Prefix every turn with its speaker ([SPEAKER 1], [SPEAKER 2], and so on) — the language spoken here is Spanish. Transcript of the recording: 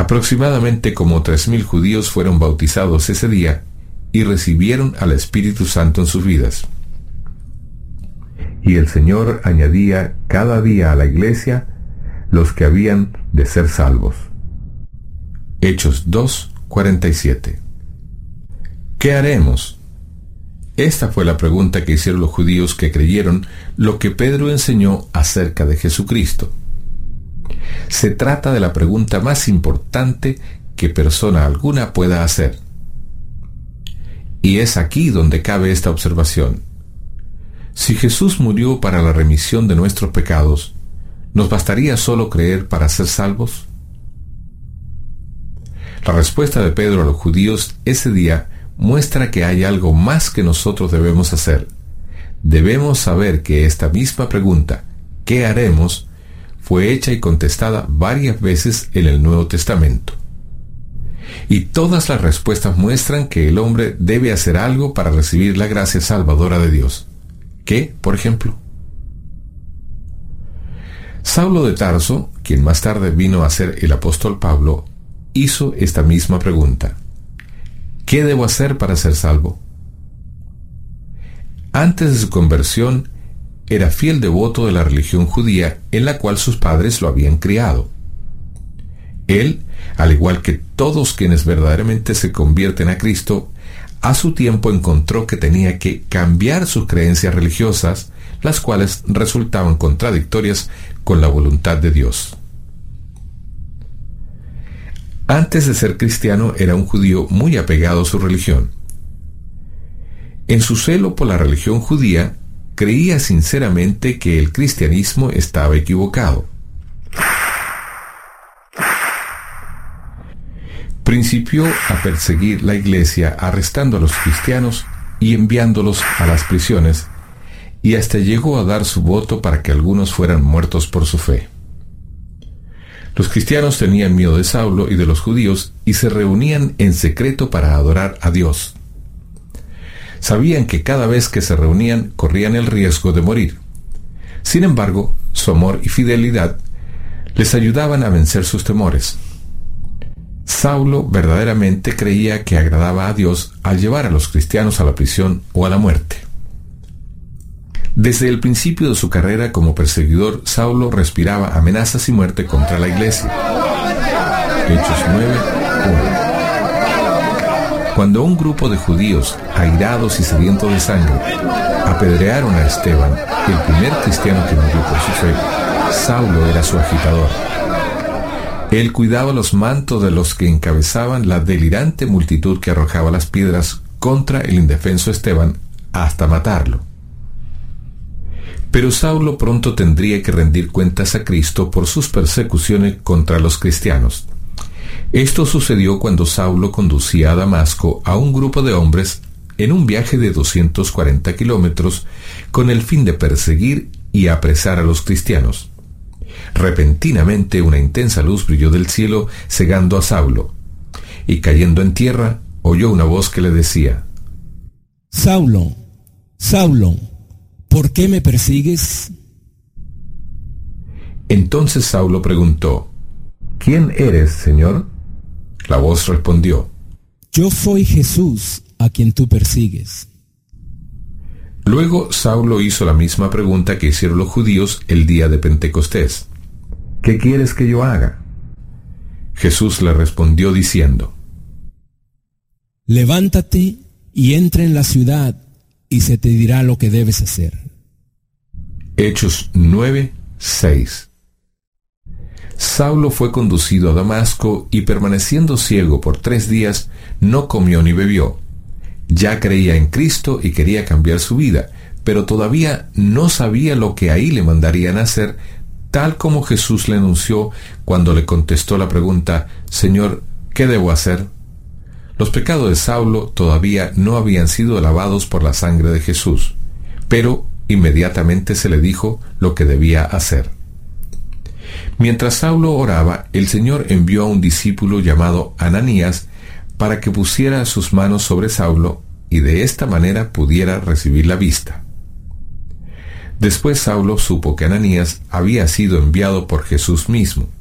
[SPEAKER 1] Aproximadamente como 3,000 judíos fueron bautizados ese día y recibieron al Espíritu Santo en sus vidas. Y el Señor añadía cada día a la iglesia los que habían de ser salvos. Hechos 2:47. ¿Qué haremos? Esta fue la pregunta que hicieron los judíos que creyeron lo que Pedro enseñó acerca de Jesucristo. Se trata de la pregunta más importante que persona alguna pueda hacer. Y es aquí donde cabe esta observación. Si Jesús murió para la remisión de nuestros pecados, ¿nos bastaría solo creer para ser salvos? La respuesta de Pedro a los judíos ese día muestra que hay algo más que nosotros debemos hacer. Debemos saber que esta misma pregunta, ¿qué haremos?, fue hecha y contestada varias veces en el Nuevo Testamento. Y todas las respuestas muestran que el hombre debe hacer algo para recibir la gracia salvadora de Dios. ¿Qué, por ejemplo? Saulo de Tarso, quien más tarde vino a ser el apóstol Pablo, hizo esta misma pregunta. ¿Qué debo hacer para ser salvo? Antes de su conversión, era fiel devoto de la religión judía en la cual sus padres lo habían criado. Él, al igual que todos quienes verdaderamente se convierten a Cristo, a su tiempo encontró que tenía que cambiar sus creencias religiosas, las cuales resultaban contradictorias con la voluntad de Dios. Antes de ser cristiano era un judío muy apegado a su religión. En su celo por la religión judía, creía sinceramente que el cristianismo estaba equivocado. Principió a perseguir la iglesia arrestando a los cristianos y enviándolos a las prisiones, y hasta llegó a dar su voto para que algunos fueran muertos por su fe. Los cristianos tenían miedo de Saulo y de los judíos y se reunían en secreto para adorar a Dios. Sabían que cada vez que se reunían corrían el riesgo de morir. Sin embargo, su amor y fidelidad les ayudaban a vencer sus temores. Saulo verdaderamente creía que agradaba a Dios al llevar a los cristianos a la prisión o a la muerte. Desde el principio de su carrera como perseguidor, Saulo respiraba amenazas y muerte contra la iglesia. Hechos 9:1. Cuando un grupo de judíos, airados y sedientos de sangre, apedrearon a Esteban, el primer cristiano que murió por su fe, Saulo era su agitador. Él cuidaba los mantos de los que encabezaban la delirante multitud que arrojaba las piedras contra el indefenso Esteban hasta matarlo. Pero Saulo pronto tendría que rendir cuentas a Cristo por sus persecuciones contra los cristianos. Esto sucedió cuando Saulo conducía a Damasco a un grupo de hombres en un viaje de 240 kilómetros con el fin de perseguir y apresar a los cristianos. Repentinamente una intensa luz brilló del cielo cegando a Saulo, y cayendo en tierra oyó una voz que le decía:
[SPEAKER 2] Saulo, Saulo, ¿por qué me persigues?
[SPEAKER 1] Entonces Saulo preguntó: ¿Quién eres, Señor? La voz respondió:
[SPEAKER 2] Yo soy Jesús, a quien tú persigues.
[SPEAKER 1] Luego Saulo hizo la misma pregunta que hicieron los judíos el día de Pentecostés: ¿Qué quieres que yo haga? Jesús le respondió diciendo:
[SPEAKER 2] Levántate y entra en la ciudad, y se te dirá lo que debes hacer.
[SPEAKER 1] Hechos 9:6. Saulo fue conducido a Damasco y permaneciendo ciego por 3 días, no comió ni bebió. Ya creía en Cristo y quería cambiar su vida, pero todavía no sabía lo que ahí le mandarían a hacer, tal como Jesús le anunció cuando le contestó la pregunta: Señor, ¿qué debo hacer? Los pecados de Saulo todavía no habían sido lavados por la sangre de Jesús, pero inmediatamente se le dijo lo que debía hacer. Mientras Saulo oraba, el Señor envió a un discípulo llamado Ananías para que pusiera sus manos sobre Saulo y de esta manera pudiera recibir la vista. Después Saulo supo que Ananías había sido enviado por Jesús mismo.